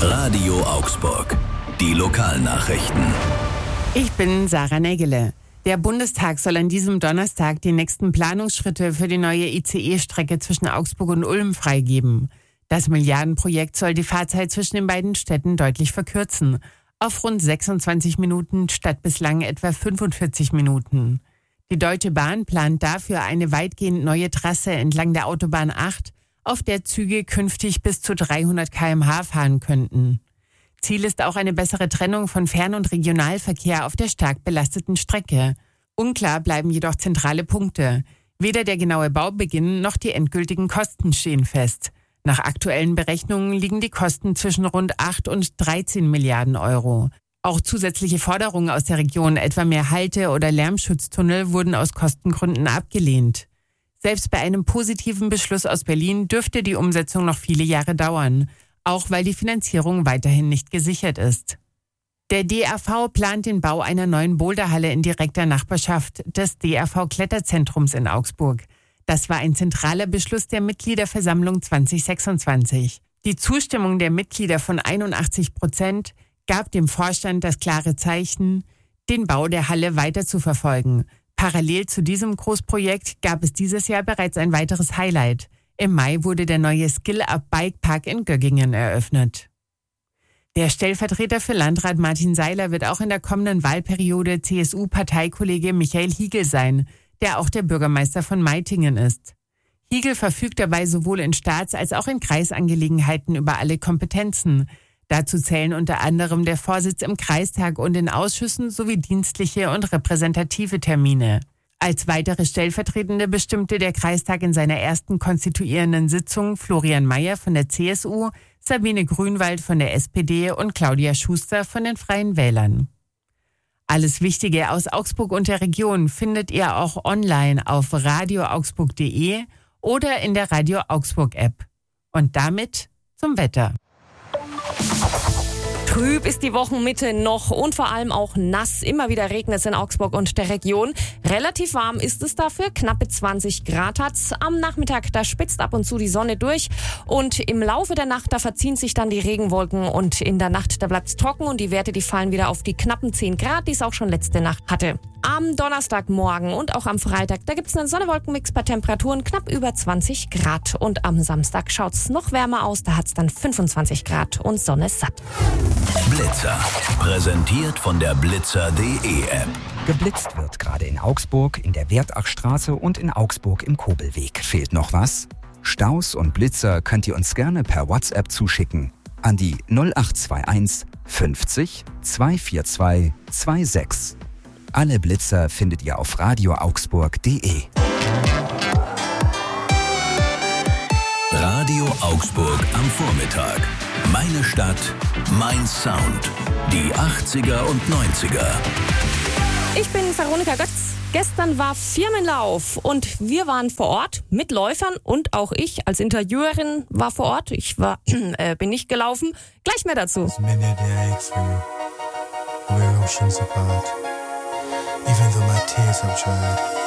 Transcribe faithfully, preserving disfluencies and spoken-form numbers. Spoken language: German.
Radio Augsburg. Die Lokalnachrichten. Ich bin Sarah Nägele. Der Bundestag soll an diesem Donnerstag die nächsten Planungsschritte für die neue I C E-Strecke zwischen Augsburg und Ulm freigeben. Das Milliardenprojekt soll die Fahrzeit zwischen den beiden Städten deutlich verkürzen. Auf rund sechsundzwanzig Minuten statt bislang etwa fünfundvierzig Minuten. Die Deutsche Bahn plant dafür eine weitgehend neue Trasse entlang der Autobahn acht, auf der Züge künftig bis zu dreihundert Kilometer pro Stunde fahren könnten. Ziel ist auch eine bessere Trennung von Fern- und Regionalverkehr auf der stark belasteten Strecke. Unklar bleiben jedoch zentrale Punkte. Weder der genaue Baubeginn noch die endgültigen Kosten stehen fest. Nach aktuellen Berechnungen liegen die Kosten zwischen rund acht und dreizehn Milliarden Euro. Auch zusätzliche Forderungen aus der Region, etwa mehr Halte- oder Lärmschutztunnel, wurden aus Kostengründen abgelehnt. Selbst bei einem positiven Beschluss aus Berlin dürfte die Umsetzung noch viele Jahre dauern, auch weil die Finanzierung weiterhin nicht gesichert ist. Der D R V plant den Bau einer neuen Boulderhalle in direkter Nachbarschaft des D R V-Kletterzentrums in Augsburg. Das war ein zentraler Beschluss der Mitgliederversammlung zwanzig sechsundzwanzig. Die Zustimmung der Mitglieder von einundachtzig Prozent gab dem Vorstand das klare Zeichen, den Bau der Halle weiter zu verfolgen. Parallel zu diesem Großprojekt gab es dieses Jahr bereits ein weiteres Highlight. Im Mai wurde der neue Skill-Up-Bike-Park in Göggingen eröffnet. Der Stellvertreter für Landrat Martin Seiler wird auch in der kommenden Wahlperiode C S U-Parteikollege Michael Hiegel sein, der auch der Bürgermeister von Meitingen ist. Hiegel verfügt dabei sowohl in Staats- als auch in Kreisangelegenheiten über alle Kompetenzen. Dazu zählen unter anderem der Vorsitz im Kreistag und in Ausschüssen sowie dienstliche und repräsentative Termine. Als weitere Stellvertretende bestimmte der Kreistag in seiner ersten konstituierenden Sitzung Florian Mayer von der C S U, Sabine Grünwald von der S P D und Claudia Schuster von den Freien Wählern. Alles Wichtige aus Augsburg und der Region findet ihr auch online auf radio augsburg punkt de oder in der Radio Augsburg App. Und damit zum Wetter. Trüb ist die Wochenmitte noch und vor allem auch nass. Immer wieder regnet es in Augsburg und der Region. Relativ warm ist es dafür. Knappe zwanzig Grad hat's. Am Nachmittag, da spitzt ab und zu die Sonne durch. Und im Laufe der Nacht, da verziehen sich dann die Regenwolken. Und in der Nacht, da bleibt's trocken und die Werte, die fallen wieder auf die knappen zehn Grad, die es auch schon letzte Nacht hatte. Am Donnerstagmorgen und auch am Freitag, da gibt's einen Sonne-Wolken-Mix bei Temperaturen knapp über zwanzig Grad. Und am Samstag schaut's noch wärmer aus, da hat's dann fünfundzwanzig Grad und Sonne satt. Blitzer. Präsentiert von der blitzer punkt de App. Geblitzt wird gerade in Augsburg, in der Wertachstraße und in Augsburg im Kobelweg. Fehlt noch was? Staus und Blitzer könnt ihr uns gerne per WhatsApp zuschicken. An die null acht zwei eins fünfzig zweihundertvierundzwanzig sechsundzwanzig. Alle Blitzer findet ihr auf radio augsburg punkt de. Radio Augsburg am Vormittag. Meine Stadt, mein Sound. Die achtziger und neunziger. Ich bin Veronika Götz. Gestern war Firmenlauf und wir waren vor Ort mit Läufern und auch ich als Interviewerin war vor Ort. Ich war, äh, bin nicht gelaufen. Gleich mehr dazu. Even though my tears have dried,